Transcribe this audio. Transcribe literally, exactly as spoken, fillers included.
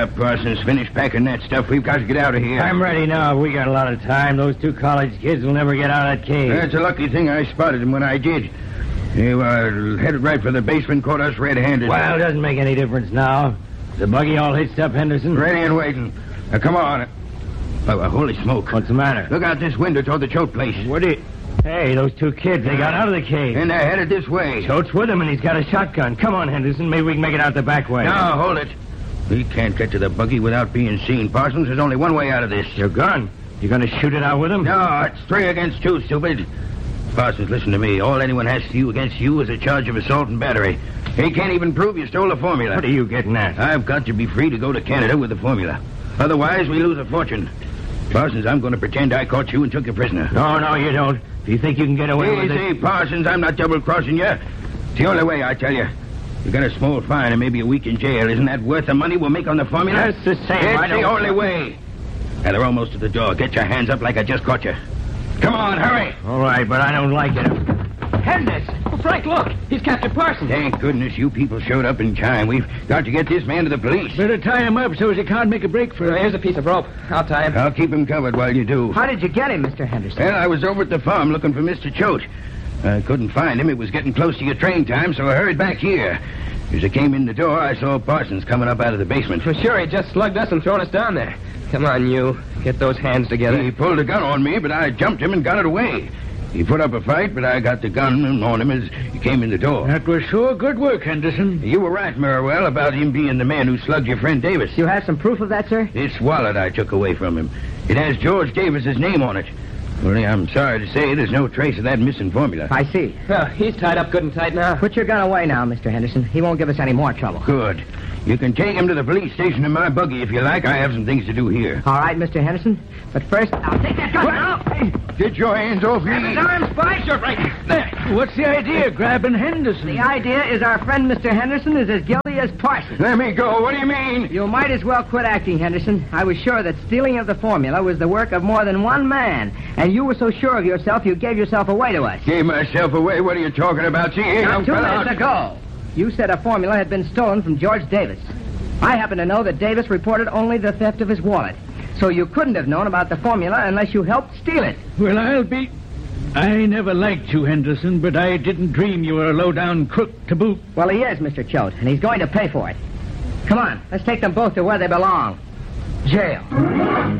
up, Parsons. Finish packing that stuff. We've got to get out of here. I'm ready now. We got a lot of time. Those two college kids will never get out of that cave. That's a lucky thing I spotted them when I did. They were headed right for the basement, caught us red-handed. Well, it doesn't make any difference now. The buggy all hitched up, Henderson? Ready and waiting. Now, come on. Oh, uh, holy smoke. What's the matter? Look out this window toward the Choate place. What do you... Hey, those two kids, they got out of the cave. And they're headed this way. Choate's with him, and he's got a shotgun. Come on, Henderson. Maybe we can make it out the back way. No, hold it. We can't get to the buggy without being seen, Parsons. There's only one way out of this. Your gun? You going to shoot it out with him? No, it's three against two, stupid. Parsons, listen to me. All anyone has to do against you is a charge of assault and battery. He can't even prove you stole the formula. What are you getting at? I've got to be free to go to Canada with the formula. Otherwise, we lose a fortune. Parsons, I'm going to pretend I caught you and took you prisoner. No, no, you don't. If you think you can get away Easy, with it... Parsons, I'm not double-crossing you. It's the only way, I tell you. You got a small fine and maybe a week in jail. Isn't that worth the money we'll make on the formula? That's the same. It's I don't... the only way. Now, they're almost at the door. Get your hands up like I just caught you. Come on, hurry. All right, but I don't like it. Henderson! Oh, Frank, look. He's Captain Parsons. Thank goodness you people showed up in time. We've got to get this man to the police. Better tie him up so as he can't make a break for Uh, it. here's a piece of rope. I'll tie him. I'll keep him covered while you do. How did you get him, Mister Henderson? Well, I was over at the farm looking for Mister Choate. I couldn't find him. It was getting close to your train time, so I hurried back here. As I came in the door, I saw Parsons coming up out of the basement. For sure, he just slugged us and thrown us down there. Come on, you. Get those hands together. He pulled a gun on me, but I jumped him and got it away. He put up a fight, but I got the gun on him as he came in the door. That was sure good work, Henderson. You were right, Merriwell, about him being the man who slugged your friend Davis. You have some proof of that, sir? This wallet I took away from him. It has George Davis's name on it. Only I'm sorry to say there's no trace of that missing formula. I see. Well, he's tied up good and tight now. Put your gun away now, Mister Henderson. He won't give us any more trouble. Good. You can take him to the police station in my buggy if you like. I have some things to do here. All right, Mister Henderson. But first, I'll take that gun now. Get your hands off me. His arms, Spike. Sure, Frank. What's the idea, grabbing Henderson? The idea is our friend Mister Henderson is as guilty as Parsons. Let me go. What do you mean? You might as well quit acting, Henderson. I was sure that stealing of the formula was the work of more than one man. And you were so sure of yourself, you gave yourself away to us. Gave myself away? What are you talking about? See, here, Now, young two fella. minutes ago, you said a formula had been stolen from George Davis. I happen to know that Davis reported only the theft of his wallet. So you couldn't have known about the formula unless you helped steal it. Well, I'll be... I never liked you, Henderson, but I didn't dream you were a low-down crook to boot. Well, he is, Mister Choate, and he's going to pay for it. Come on, let's take them both to where they belong. Jail.